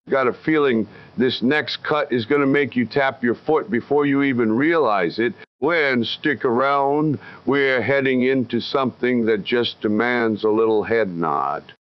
Got a feeling this next cut is going to make you tap your foot before you even realize it. When stick around, we're heading into something that just demands a little head nod.